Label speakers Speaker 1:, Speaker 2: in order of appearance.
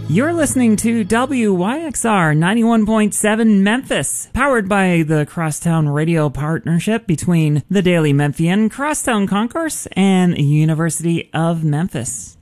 Speaker 1: You're listening to WYXR 91.7 Memphis, powered by the Crosstown Radio partnership between the Daily Memphian, Crosstown Concourse, and University of Memphis.